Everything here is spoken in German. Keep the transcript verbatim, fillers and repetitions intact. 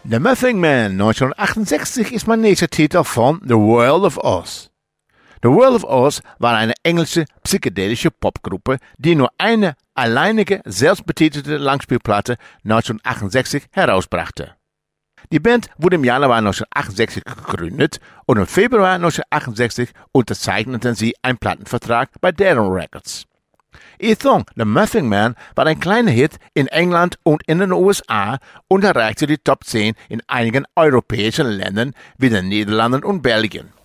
The Muffin Man neunzehnhundertachtundsechzig ist mein nächster Titel von The World of Oz. The World of Oz war eine englische psychedelische Popgruppe, die nur eine alleinige, selbstbetitelte Langspielplatte neunzehnhundertachtundsechzig herausbrachte. Die Band wurde im Januar neunzehnhundertachtundsechzig gegründet und im Februar neunzehnhundertachtundsechzig unterzeichneten sie einen Plattenvertrag bei Darren Records. Ihr Song The Muffin Man war ein kleiner Hit in England und in den U S A und erreichte die Top zehn in einigen europäischen Ländern wie den Niederlanden und Belgien.